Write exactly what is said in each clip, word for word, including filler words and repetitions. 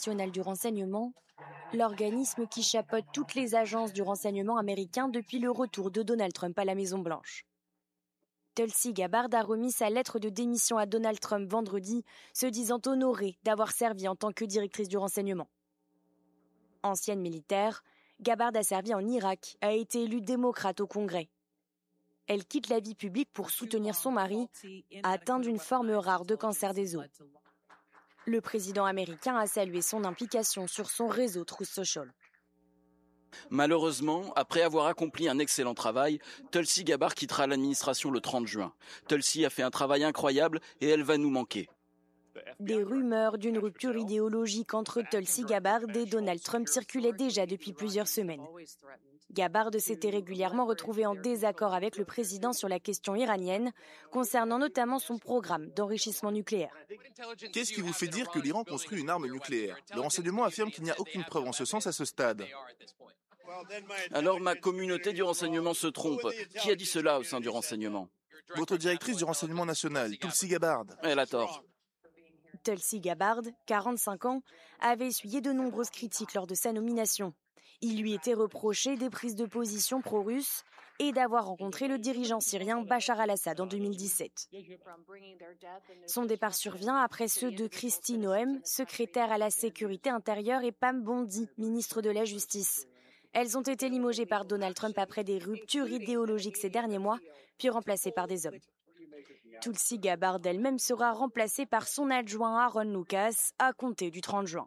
national du renseignement, l'organisme qui chapeaute toutes les agences du renseignement américain depuis le retour de Donald Trump à la Maison-Blanche. Tulsi Gabbard a remis sa lettre de démission à Donald Trump vendredi, se disant honorée d'avoir servi en tant que directrice du renseignement. Ancienne militaire, Gabbard a servi en Irak, a été élue démocrate au Congrès. Elle quitte la vie publique pour soutenir son mari, atteint d'une forme rare de cancer des os. Le président américain a salué son implication sur son réseau Truth Social. Malheureusement, après avoir accompli un excellent travail, Tulsi Gabbard quittera l'administration le trente juin. Tulsi a fait un travail incroyable et elle va nous manquer. Des rumeurs d'une rupture idéologique entre Tulsi Gabbard et Donald Trump circulaient déjà depuis plusieurs semaines. Gabbard s'était régulièrement retrouvée en désaccord avec le président sur la question iranienne, concernant notamment son programme d'enrichissement nucléaire. Qu'est-ce qui vous fait dire que l'Iran construit une arme nucléaire? Le renseignement affirme qu'il n'y a aucune preuve en ce sens à ce stade. Alors ma communauté du renseignement se trompe. Qui a dit cela au sein du renseignement? Votre directrice du renseignement national, Tulsi Gabbard. Elle a tort. Tulsi Gabbard, quarante-cinq ans, avait essuyé de nombreuses critiques lors de sa nomination. Il lui était reproché des prises de position pro-russes et d'avoir rencontré le dirigeant syrien Bachar al-Assad en deux mille dix-sept. Son départ survient après ceux de Kristi Noem, secrétaire à la sécurité intérieure, et Pam Bondi, ministre de la Justice. Elles ont été limogées par Donald Trump après des ruptures idéologiques ces derniers mois, puis remplacées par des hommes. Tulsi Gabbard elle-même sera remplacée par son adjoint Aaron Lucas à compter du trente juin.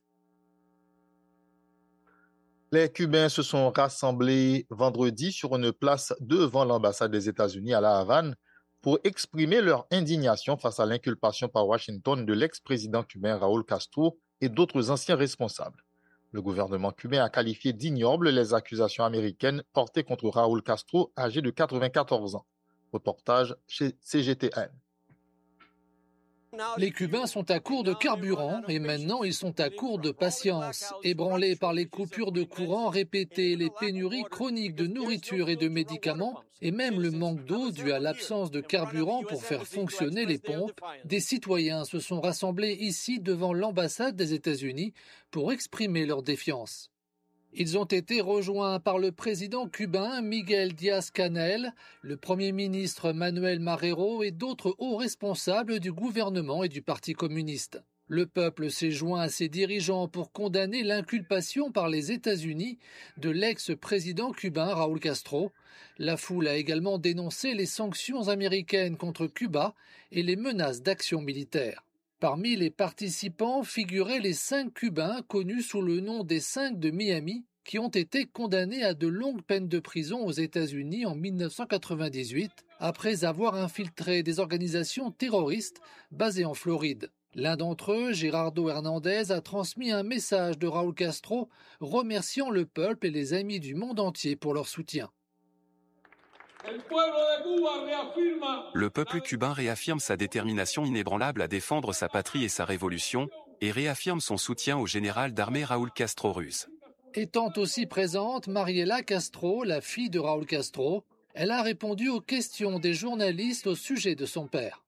Les Cubains se sont rassemblés vendredi sur une place devant l'ambassade des États-Unis à La Havane pour exprimer leur indignation face à l'inculpation par Washington de l'ex-président cubain Raúl Castro et d'autres anciens responsables. Le gouvernement cubain a qualifié d'ignobles les accusations américaines portées contre Raúl Castro, âgé de quatre-vingt-quatorze ans. Reportage chez C G T N. Les Cubains sont à court de carburant et maintenant ils sont à court de patience. Ébranlés par les coupures de courant répétées, les pénuries chroniques de nourriture et de médicaments et même le manque d'eau dû à l'absence de carburant pour faire fonctionner les pompes, des citoyens se sont rassemblés ici devant l'ambassade des États-Unis pour exprimer leur défiance. Ils ont été rejoints par le président cubain Miguel Díaz-Canel, le premier ministre Manuel Marrero et d'autres hauts responsables du gouvernement et du Parti communiste. Le peuple s'est joint à ses dirigeants pour condamner l'inculpation par les États-Unis de l'ex-président cubain Raúl Castro. La foule a également dénoncé les sanctions américaines contre Cuba et les menaces d'action militaire. Parmi les participants figuraient les cinq Cubains connus sous le nom des cinq de Miami qui ont été condamnés à de longues peines de prison aux États-Unis en mille neuf cent quatre-vingt-dix-huit après avoir infiltré des organisations terroristes basées en Floride. L'un d'entre eux, Gerardo Hernandez, a transmis un message de Raúl Castro remerciant le peuple et les amis du monde entier pour leur soutien. Le peuple cubain réaffirme sa détermination inébranlable à défendre sa patrie et sa révolution, et réaffirme son soutien au général d'armée Raúl Castro russe. Étant aussi présente Mariela Castro, la fille de Raúl Castro, elle a répondu aux questions des journalistes au sujet de son père.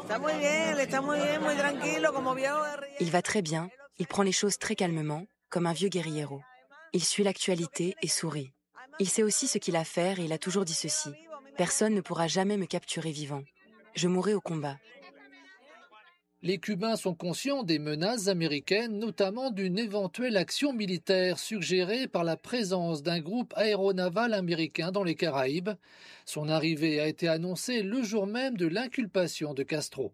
Il va très bien, il prend les choses très calmement, comme un vieux guerriero. Il suit l'actualité et sourit. Il sait aussi ce qu'il a à faire et il a toujours dit ceci. Personne ne pourra jamais me capturer vivant. Je mourrai au combat. Les Cubains sont conscients des menaces américaines, notamment d'une éventuelle action militaire suggérée par la présence d'un groupe aéronaval américain dans les Caraïbes. Son arrivée a été annoncée le jour même de l'inculpation de Castro.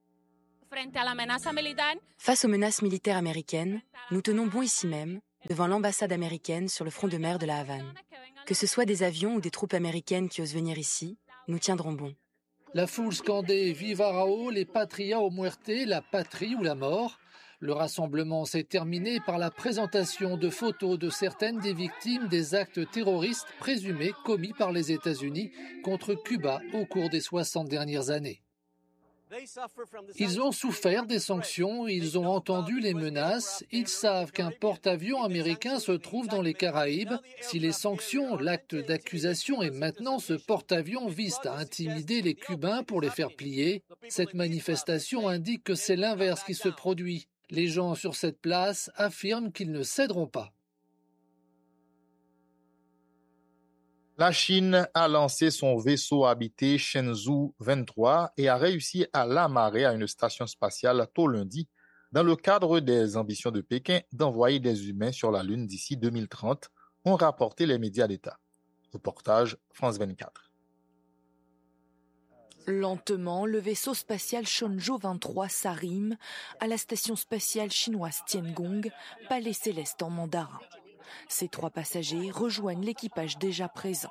Face aux menaces militaires américaines, nous tenons bon ici même, devant l'ambassade américaine sur le front de mer de la Havane. Que ce soit des avions ou des troupes américaines qui osent venir ici, nous tiendrons bon. La foule scandait « Viva Raúl et Patria o muerte », la patrie ou la mort. Le rassemblement s'est terminé par la présentation de photos de certaines des victimes des actes terroristes présumés commis par les États-Unis contre Cuba au cours des soixante dernières années. Ils ont souffert des sanctions, ils ont entendu les menaces, ils savent qu'un porte-avions américain se trouve dans les Caraïbes. Si les sanctions, l'acte d'accusation et maintenant ce porte-avions visent à intimider les Cubains pour les faire plier, cette manifestation indique que c'est l'inverse qui se produit. Les gens sur cette place affirment qu'ils ne céderont pas. La Chine a lancé son vaisseau habité Shenzhou vingt-trois et a réussi à l'amarrer à une station spatiale tôt lundi dans le cadre des ambitions de Pékin d'envoyer des humains sur la Lune d'ici deux mille trente, ont rapporté les médias d'État. Reportage France vingt-quatre. Lentement, le vaisseau spatial Shenzhou vingt-trois s'arrime à la station spatiale chinoise Tiangong, palais céleste en mandarin. Ces trois passagers rejoignent l'équipage déjà présent.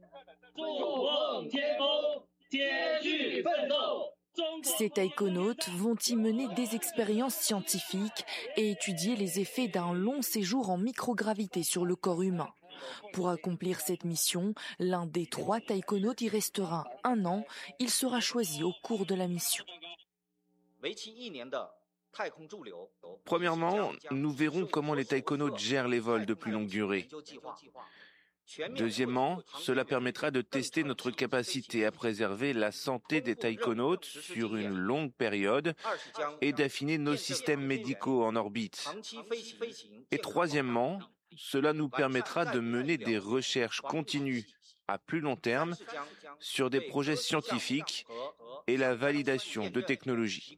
Ces taïkonautes vont y mener des expériences scientifiques et étudier les effets d'un long séjour en microgravité sur le corps humain. Pour accomplir cette mission, l'un des trois taïkonautes y restera un an. Il sera choisi au cours de la mission. Premièrement, nous verrons comment les taïkonautes gèrent les vols de plus longue durée. Deuxièmement, cela permettra de tester notre capacité à préserver la santé des taïkonautes sur une longue période et d'affiner nos systèmes médicaux en orbite. Et troisièmement, cela nous permettra de mener des recherches continues à plus long terme sur des projets scientifiques et la validation de technologies.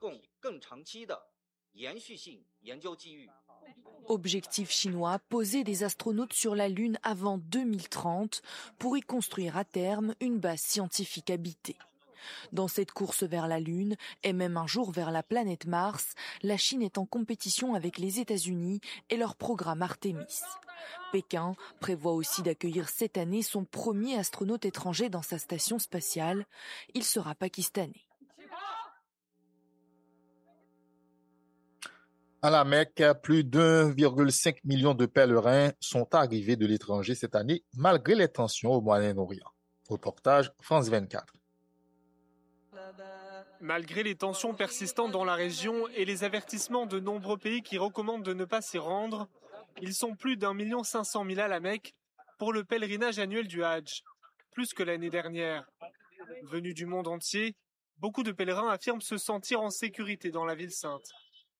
Objectif chinois, poser des astronautes sur la Lune avant deux mille trente pour y construire à terme une base scientifique habitée. Dans cette course vers la Lune, et même un jour vers la planète Mars, la Chine est en compétition avec les États-Unis et leur programme Artemis. Pékin prévoit aussi d'accueillir cette année son premier astronaute étranger dans sa station spatiale. Il sera pakistanais. À la Mecque, plus d'un virgule cinq million de pèlerins sont arrivés de l'étranger cette année, malgré les tensions au Moyen-Orient. Reportage France vingt-quatre. Malgré les tensions persistantes dans la région et les avertissements de nombreux pays qui recommandent de ne pas s'y rendre, ils sont plus d'un million cinq cent mille à la Mecque pour le pèlerinage annuel du Hadj, plus que l'année dernière. Venus du monde entier, beaucoup de pèlerins affirment se sentir en sécurité dans la ville sainte.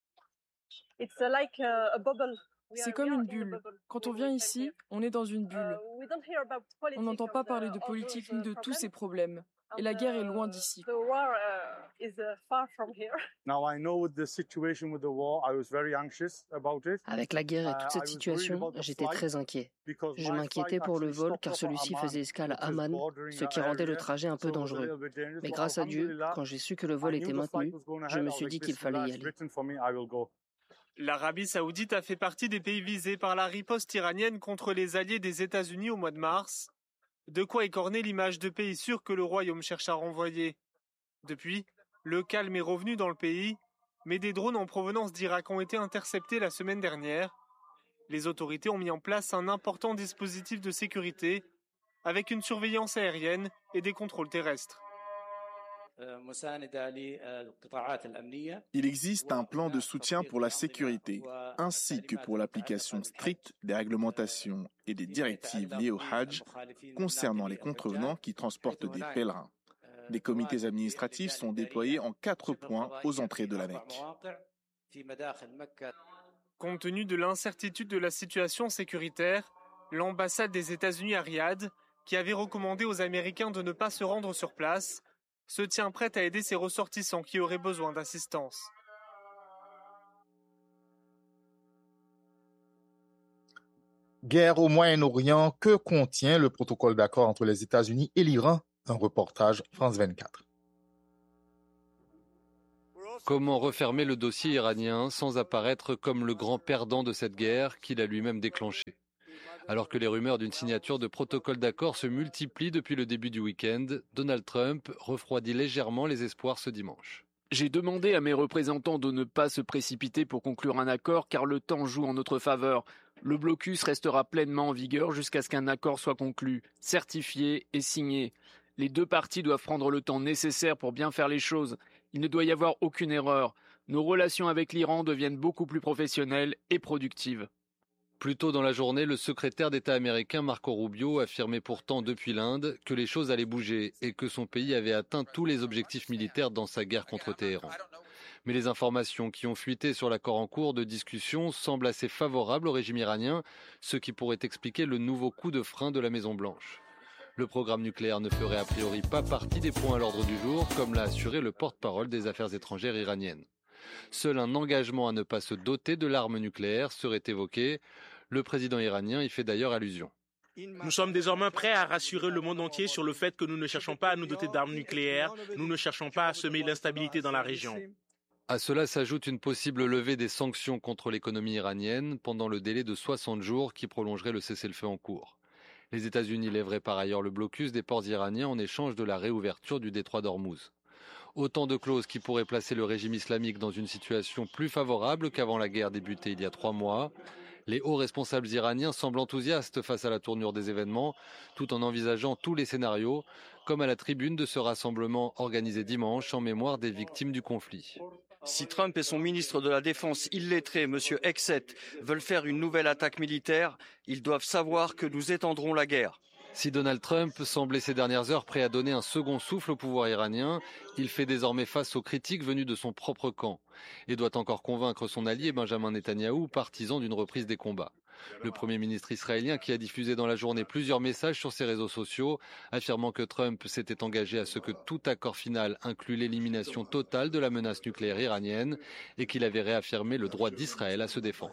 C'est comme une bulle. Quand on vient ici, on est dans une bulle. On n'entend pas parler de politique ni de tous ces problèmes. Et la guerre est loin d'ici. Avec la guerre et toute cette situation, j'étais très inquiet. Je m'inquiétais pour le vol car celui-ci faisait escale à Amman, ce qui rendait le trajet un peu dangereux. Mais grâce à Dieu, quand j'ai su que le vol était maintenu, je me suis dit qu'il fallait y aller. L'Arabie saoudite a fait partie des pays visés par la riposte iranienne contre les alliés des États-Unis au mois de mars. De quoi écorner l'image de pays sûr que le royaume cherche à renvoyer. Depuis, le calme est revenu dans le pays, mais des drones en provenance d'Irak ont été interceptés la semaine dernière. Les autorités ont mis en place un important dispositif de sécurité, avec une surveillance aérienne et des contrôles terrestres. Il existe un plan de soutien pour la sécurité, ainsi que pour l'application stricte des réglementations et des directives liées au Hajj concernant les contrevenants qui transportent des pèlerins. Des comités administratifs sont déployés en quatre points aux entrées de la Mecque. Compte tenu de l'incertitude de la situation sécuritaire, l'ambassade des États-Unis à Riyad, qui avait recommandé aux Américains de ne pas se rendre sur place, se tient prête à aider ses ressortissants qui auraient besoin d'assistance. Guerre au Moyen-Orient, que contient le protocole d'accord entre les États-Unis et l'Iran? Un reportage France vingt-quatre. Comment refermer le dossier iranien sans apparaître comme le grand perdant de cette guerre qu'il a lui-même déclenchée? Alors que les rumeurs d'une signature de protocole d'accord se multiplient depuis le début du week-end, Donald Trump refroidit légèrement les espoirs ce dimanche. J'ai demandé à mes représentants de ne pas se précipiter pour conclure un accord car le temps joue en notre faveur. Le blocus restera pleinement en vigueur jusqu'à ce qu'un accord soit conclu, certifié et signé. Les deux parties doivent prendre le temps nécessaire pour bien faire les choses. Il ne doit y avoir aucune erreur. Nos relations avec l'Iran deviennent beaucoup plus professionnelles et productives. Plus tôt dans la journée, le secrétaire d'État américain Marco Rubio affirmait pourtant depuis l'Inde que les choses allaient bouger et que son pays avait atteint tous les objectifs militaires dans sa guerre contre Téhéran. Mais les informations qui ont fuité sur l'accord en cours de discussion semblent assez favorables au régime iranien, ce qui pourrait expliquer le nouveau coup de frein de la Maison-Blanche. Le programme nucléaire ne ferait a priori pas partie des points à l'ordre du jour, comme l'a assuré le porte-parole des affaires étrangères iraniennes. Seul un engagement à ne pas se doter de l'arme nucléaire serait évoqué. Le président iranien y fait d'ailleurs allusion. Nous sommes désormais prêts à rassurer le monde entier sur le fait que nous ne cherchons pas à nous doter d'armes nucléaires, nous ne cherchons pas à semer l'instabilité dans la région. À cela s'ajoute une possible levée des sanctions contre l'économie iranienne pendant le délai de soixante jours qui prolongerait le cessez-le-feu en cours. Les États-Unis lèveraient par ailleurs le blocus des ports iraniens en échange de la réouverture du détroit d'Ormuz. Autant de clauses qui pourraient placer le régime islamique dans une situation plus favorable qu'avant la guerre débutée il y a trois mois. Les hauts responsables iraniens semblent enthousiastes face à la tournure des événements, tout en envisageant tous les scénarios, comme à la tribune de ce rassemblement organisé dimanche en mémoire des victimes du conflit. Si Trump et son ministre de la Défense illettré, M. Hegseth, veulent faire une nouvelle attaque militaire, ils doivent savoir que nous étendrons la guerre. Si Donald Trump semblait ces dernières heures prêt à donner un second souffle au pouvoir iranien, il fait désormais face aux critiques venues de son propre camp et doit encore convaincre son allié Benjamin Netanyahou, partisan d'une reprise des combats. Le Premier ministre israélien, qui a diffusé dans la journée plusieurs messages sur ses réseaux sociaux, affirmant que Trump s'était engagé à ce que tout accord final inclue l'élimination totale de la menace nucléaire iranienne et qu'il avait réaffirmé le droit d'Israël à se défendre.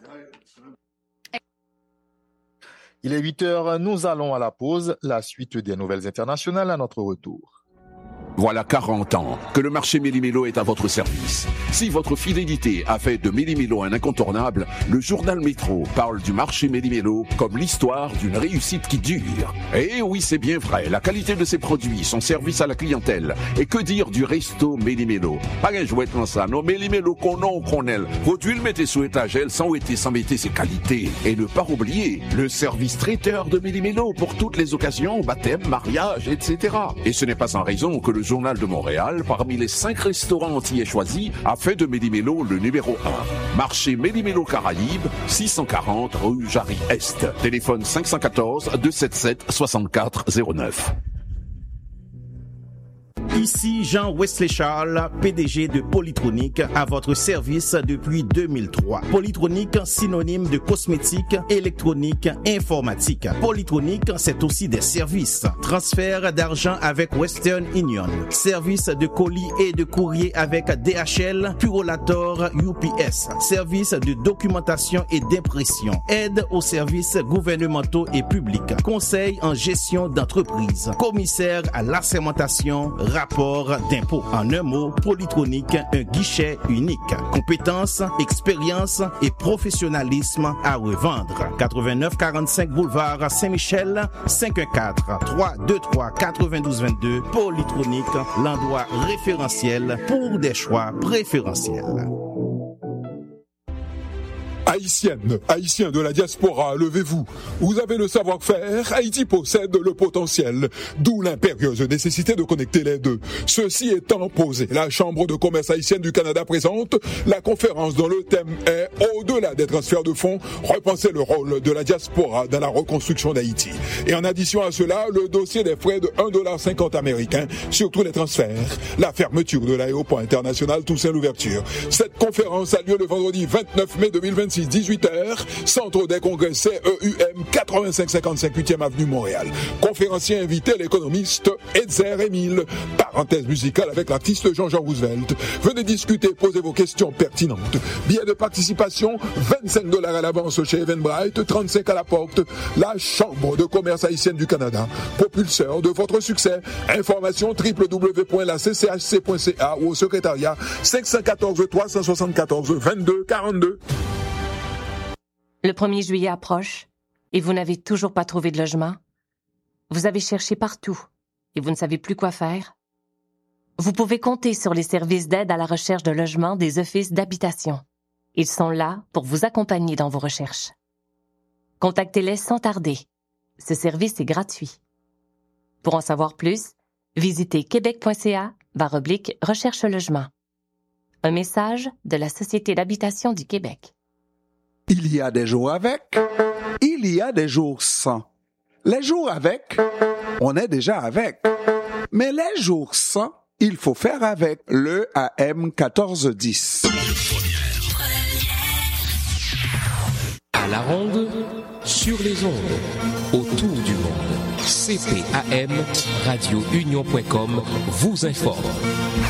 Il est huit heures, nous allons à la pause. La suite des nouvelles internationales à notre retour. Voilà quarante ans que le marché Méli-Mélo est à votre service. Si votre fidélité a fait de Méli-Mélo un incontournable, le journal Métro parle du marché Méli-Mélo comme l'histoire d'une réussite qui dure. Et oui, c'est bien vrai, la qualité de ses produits, son service à la clientèle. Et que dire du resto Méli-Mélo? Pas un jouet comme ça, non, Méli-Mélo qu'on a, qu'on aime. Produit le mettez sous étagère sans ouéter, sans mettre ses qualités. Et ne pas oublier le service traiteur de Méli-Mélo pour toutes les occasions, baptême, mariage, et cetera. Et ce n'est pas sans raison que le Journal de Montréal, parmi les cinq restaurants antillais choisis, a fait de Méli-Mélo le numéro un. Marché Méli-Mélo Caraïbes, six cent quarante rue Jarry-Est. Téléphone cinq un quatre, deux sept sept, six quatre zéro neuf. Ici Jean Wesley Charles, P D G de Polytronic, à votre service depuis deux mille trois. Polytronic, synonyme de cosmétique, électronique, informatique. Polytronic, c'est aussi des services. Transfert d'argent avec Western Union. Service de colis et de courrier avec D H L, Purolator, U P S. Service de documentation et d'impression. Aide aux services gouvernementaux et publics. Conseil en gestion d'entreprise. Commissaire à l'assermentation, rapport d'impôt. En un mot, Polytronic, un guichet unique. Compétences, expérience et professionnalisme à revendre. quatre-vingt-neuf quarante-cinq boulevard Saint-Michel, cinq un quatre, trois deux trois, neuf deux deux deux. Polytronic, l'endroit référentiel pour des choix préférentiels. Haïtiennes, Haïtiens de la diaspora, levez-vous. Vous avez le savoir-faire, Haïti possède le potentiel, d'où l'impérieuse nécessité de connecter les deux. Ceci étant posé, la Chambre de commerce haïtienne du Canada présente la conférence dont le thème est « Au-delà des transferts de fonds, repenser le rôle de la diaspora dans la reconstruction d'Haïti ». Et en addition à cela, le dossier des frais de un dollar cinquante américains sur tous les transferts, la fermeture de l'aéroport international Toussaint-Louverture. Cette conférence a lieu le vendredi vingt-neuf mai deux mille vingt-six. dix-huit heures, Centre des congrès C E U M quatre-vingt-cinq cinquante-cinq huitième avenue Montréal. Conférencier invité l'économiste Edzer Émile. Parenthèse musicale avec l'artiste Jean-Jean Roosevelt. Venez discuter, posez vos questions pertinentes. Billets de participation, vingt-cinq dollars à l'avance chez Eventbrite, trente-cinq à la porte. La Chambre de commerce haïtienne du Canada, propulseur de votre succès. Information w w w point la c c h c point c a ou au secrétariat cinq un quatre, trois sept quatre, vingt-deux quarante-deux. Le premier juillet approche et vous n'avez toujours pas trouvé de logement. Vous avez cherché partout et vous ne savez plus quoi faire. Vous pouvez compter sur les services d'aide à la recherche de logement des offices d'habitation. Ils sont là pour vous accompagner dans vos recherches. Contactez-les sans tarder. Ce service est gratuit. Pour en savoir plus, visitez québec point c a barre oblique recherche logement. Un message de la Société d'habitation du Québec. Il y a des jours avec, il y a des jours sans. Les jours avec, on est déjà avec. Mais les jours sans, il faut faire avec le A M quatorze dix. À la ronde, sur les ondes, autour du monde. C P A M, radio union point com vous informe.